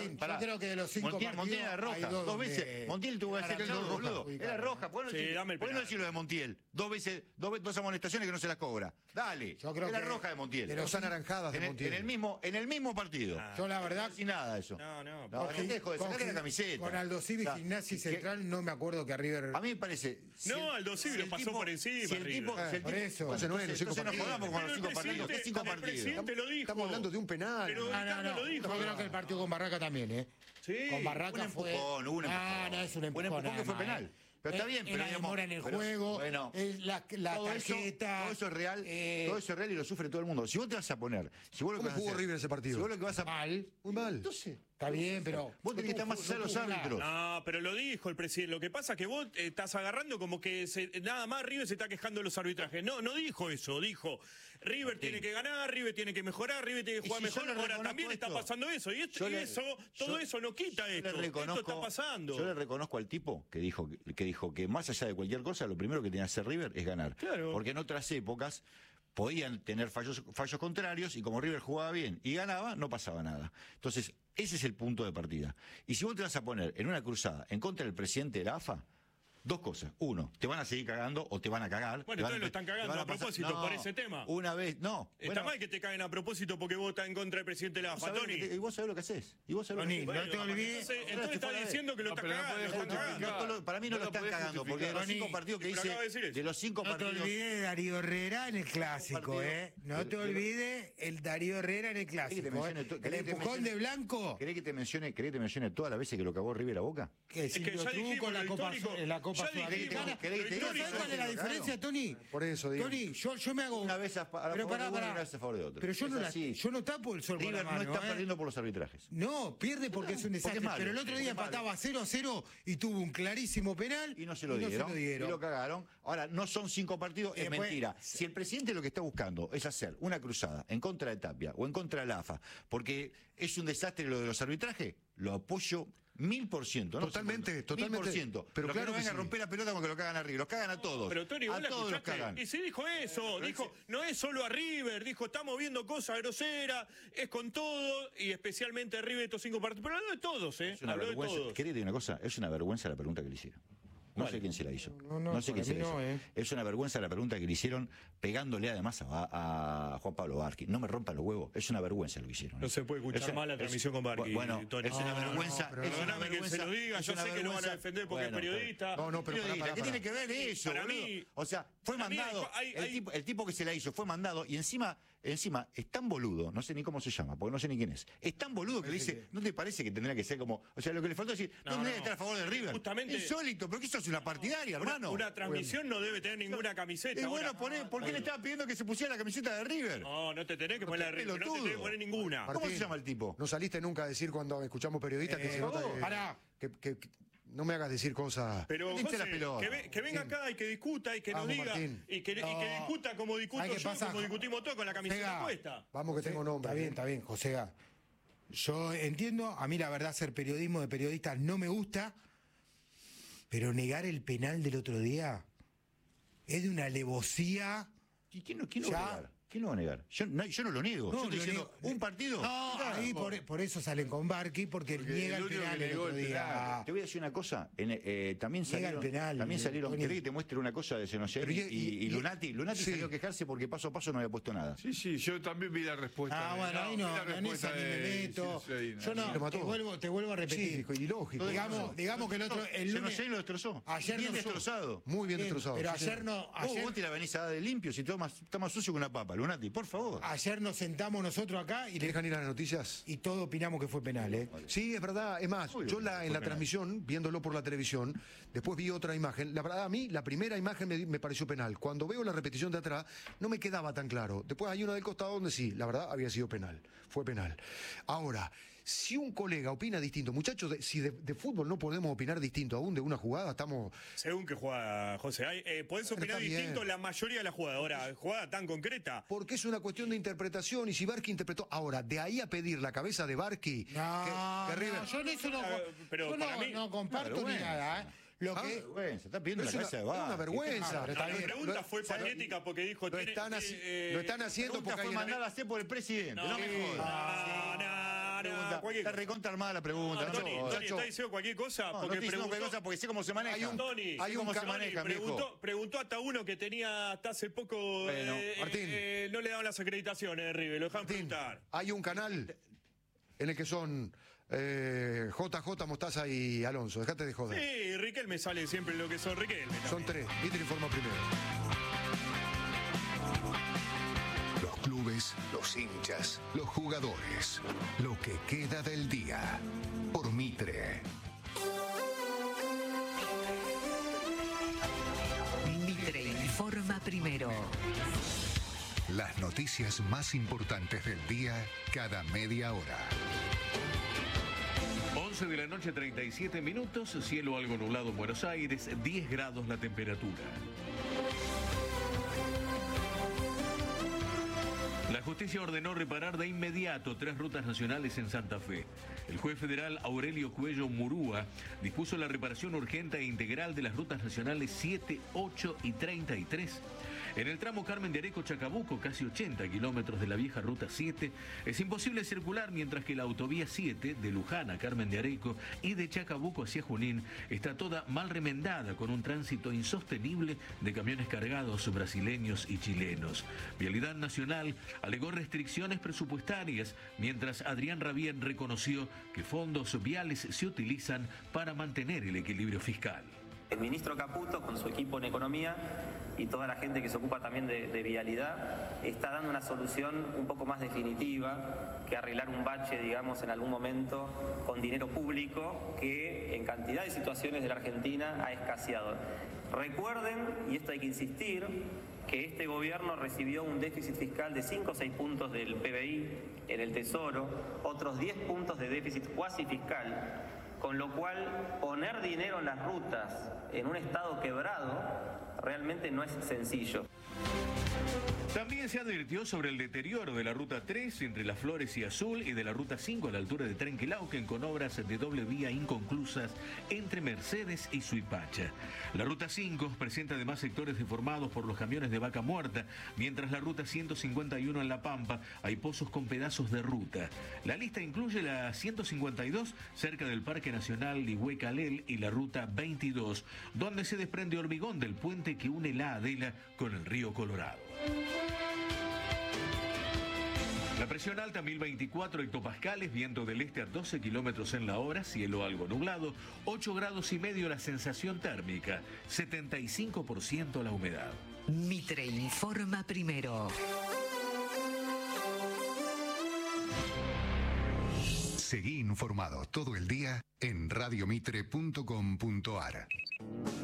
Martín, yo creo que de los 5 partidos Montiel era roja, dos veces. Montiel tuvo que hacer el gol, boludo. Era roja, ¿por qué no decir lo de Montiel? Dos amonestaciones que no se las cobra. Dale, era roja de Montiel. Pero son anaranjadas de Montiel. En el mismo partido. Yo la verdad... Sin nada eso. No. Sacate la camiseta. Con Aldo Civi, Gimnasia y Central, no me acuerdo que a River... A mí me parece... No, Aldo Civi lo pasó por encima. Por eso. Entonces nos jodamos con los 5 partidos. ¿Qué 5 partidos? El presidente lo dijo. Estamos hablando de un penal. Pero No, lo dijo. yo creo que el partido con Barraca también, ¿eh? Sí. Con Barraca fue... No, es un empujón. Un empujón que fue penal. Pero está bien, pero la demora en el juego, bueno, la tarjeta. Todo eso es real, todo eso es real y lo sufre todo el mundo. Si vos te vas a poner, si vos lo que ¿Cómo jugó River ese partido? Si vos lo que vas a mal, muy mal. Entonces, está bien, pero vos tenés que estar más allá de los árbitros. No, pero lo dijo el presidente. Lo que pasa es que vos estás agarrando como que nada más River se está quejando de los arbitrajes. No dijo eso. Dijo, River tiene que ganar, River tiene que mejorar, River tiene que jugar mejor. Ahora también está pasando eso. Y todo eso no quita esto. Esto está pasando. Yo le reconozco al tipo que dijo que más allá de cualquier cosa, lo primero que tenía que hacer River es ganar. Claro. Porque en otras épocas podían tener fallos contrarios y como River jugaba bien y ganaba, no pasaba nada. Entonces, ese es el punto de partida. Y si vos te vas a poner en una cruzada en contra del presidente de la AFA, dos cosas. Uno, te van a seguir cagando o te van a cagar. Bueno, entonces lo están cagando a propósito por ese tema. Una vez, no. Está mal que te caguen a propósito porque vos estás en contra del presidente de la AFA, Tony. Y vos sabés lo que haces. Y vos sabés Tony, lo que haces. no te olvides. Entonces estás diciendo que lo están cagando. Para mí no lo están cagando, porque de los 5 partidos que hice, de los 5 partidos... No te olvides de Darío Herrera en el clásico, ¿eh? No te olvides el Darío Herrera en el clásico. El empujón de Blanco. ¿Querés que te mencione todas las veces que lo cagó River a Boca? Que si lo truco en la Copa Sudamericana. ¿Sabes cuál es la diferencia, Tony? Por eso digo. Tony, yo me hago... Una vez a favor de uno y una vez a favor de otro. Pero yo no tapo el sol con la River mano, no está perdiendo por los arbitrajes. No, pierde porque es un desastre. Pero el otro día empataba 0-0 y tuvo un clarísimo penal. Y no se lo dieron. Y lo cagaron. Ahora, no son 5 partidos, es mentira. Si el presidente lo que está buscando es hacer una cruzada en contra de Tapia o en contra de la AFA, porque es un desastre lo de los arbitrajes, lo apoyo 1000%. ¿No? Totalmente. 1000%. Pero claro que no vengan a romper la pelota con que lo cagan a River. Los cagan a todos. Pero Tony, a todos los cagan. Y sí dijo eso. Dijo, no es solo a River. Dijo, estamos viendo cosas groseras. Es con todo. Y especialmente a River estos 5 partidos. Pero habló de todos, ¿eh? Es una habló vergüenza. de todos. ¿Querés decir una cosa? Es una vergüenza la pregunta que le hicieron. No sé quién se la hizo. No sé quién se la hizo. No, Es una vergüenza la pregunta que le hicieron, pegándole además a Juan Pablo Barqui. No me rompan los huevos. Es una vergüenza lo que hicieron. No se puede escuchar mal la transmisión con Barqui. Bueno, Tony. es una vergüenza. Perdóname que se lo diga. Yo sé que lo van a defender porque es periodista. ¿Qué tiene que ver eso? Para mí, o sea, fue mandado. El tipo que se la hizo fue mandado y encima es tan boludo, no sé ni cómo se llama, porque no sé ni quién es. Es tan boludo que le dice, ¿no te parece que tendría que ser como, o sea, lo que le faltó es decir, no tendría que estar a favor de River? Justamente. Insólito, pero que eso es una partidaria, hermano. Una transmisión no debe tener ninguna camiseta. Y bueno, ¿por qué le estaba pidiendo que se pusiera la camiseta de River? No te tenés que poner la de River, no te tenés que poner ninguna. ¿Cómo se llama el tipo? No saliste nunca a decir cuando escuchamos periodistas que se nota que no me hagas decir cosas. Pero José, que venga acá y que discuta y que nos diga y que discuta como discuto yo, como discutimos todos con la camiseta puesta. Vamos que tengo nombre. Está bien, José. Yo entiendo, a mí la verdad hacer periodismo de periodistas no me gusta, pero negar el penal del otro día es de una alevosía. ¿Y quién lo va a negar? ¿Quién lo va a negar? Yo no lo niego. Yo estoy diciendo, un partido. No, ahí por eso salen con Barqui, porque niega el penal el otro día. Te voy a decir una cosa. También salieron. ¿Querés que te muestre una cosa de Senoyeri y Lunati? Lunati salió a quejarse porque paso a paso no había puesto nada. Sí, yo también vi la respuesta. Bueno, ahí no, en esa ni me meto. Yo no, te vuelvo a repetir. Ilógico. Digamos que el otro. Senoyeri lo destrozó. Ayer bien destrozado. Muy bien destrozado. Pero ayer no. Vos te la venís a dar de limpio si está más sucio que una papa. Lunati, por favor. Ayer nos sentamos nosotros acá y ¿le dejan ir a las noticias? Y todos opinamos que fue penal, ¿eh? Sí, es verdad. Es más, yo en la transmisión, viéndolo por la televisión, después vi otra imagen. La verdad, a mí la primera imagen me pareció penal. Cuando veo la repetición de atrás, no me quedaba tan claro. Después hay una del costado donde sí, la verdad, había sido penal. Fue penal. Ahora, si un colega opina distinto, muchachos, si de fútbol no podemos opinar distinto aún de una jugada, estamos... Según que juega, José. Podés opinar distinto la mayoría de la jugada. Ahora, jugada tan concreta. Porque es una cuestión de interpretación y si Barqui interpretó... Ahora, de ahí a pedir la cabeza de Barqui... yo en eso no comparto ni nada, ¿eh? Vergüenza, está pidiendo la cabeza de Barqui. Es una vergüenza. La pregunta fue patética porque dijo... Lo están haciendo porque fue mandada a hacer por el presidente. No me jodas. pregunta. cualquier Está cosa. recontra armada la pregunta. Tony, ¿está diciendo cualquier cosa? No, no Porque estoy diciendo cualquier cosa porque sé cómo se maneja. Tony, Sé cómo se maneja, mijo. preguntó hasta uno que tenía hasta hace poco. Bueno, Martín. No le daban las acreditaciones de River, lo dejaron Martín, preguntar. hay un canal en el que son JJ, Mostaza y Alonso. Dejate de joder. Sí, Riquelme sale siempre lo que son Riquelme. Son tres. Mitre informa primero. Los clubes, los hinchas, los jugadores. Lo que queda del día. Por Mitre. Mitre informa primero. Las noticias más importantes del día cada media hora. 11 de la noche, 37 minutos, cielo algo nublado en Buenos Aires, 10 grados la temperatura. La justicia ordenó reparar de inmediato 3 rutas nacionales en Santa Fe. El juez federal Aurelio Cuello Murúa dispuso la reparación urgente e integral de las rutas nacionales 7, 8 y 33. En el tramo Carmen de Areco-Chacabuco, casi 80 kilómetros de la vieja ruta 7, es imposible circular, mientras que la autovía 7, de Luján a Carmen de Areco y de Chacabuco hacia Junín, está toda mal remendada, con un tránsito insostenible de camiones cargados brasileños y chilenos. Vialidad Nacional alegó restricciones presupuestarias, mientras Adrián Rabien reconoció que fondos viales se utilizan para mantener el equilibrio fiscal. El ministro Caputo, con su equipo en economía y toda la gente que se ocupa también de vialidad, está dando una solución un poco más definitiva que arreglar un bache, digamos, en algún momento con dinero público que en cantidad de situaciones de la Argentina ha escaseado. Recuerden, y esto hay que insistir, que este gobierno recibió un déficit fiscal de 5 o 6 puntos del PBI en el Tesoro, otros 10 puntos de déficit cuasi fiscal, con lo cual poner dinero en las rutas en un estado quebrado realmente no es sencillo. También se advirtió sobre el deterioro de la ruta 3 entre Las Flores y Azul y de la ruta 5 a la altura de Trenquelauquen, con obras de doble vía inconclusas entre Mercedes y Suipacha. La ruta 5 presenta además sectores deformados por los camiones de vaca muerta, mientras la ruta 151 en La Pampa hay pozos con pedazos de ruta. La lista incluye la 152 cerca del Parque Nacional Ligüe-Calel y la ruta 22, donde se desprende hormigón del puente que une la Adela con el río Colorado. La presión alta 1024 hectopascales, viento del este a 12 kilómetros en la hora, cielo algo nublado, 8 grados y medio la sensación térmica, 75% la humedad. Mitre informa primero. Seguí informado todo el día en radiomitre.com.ar.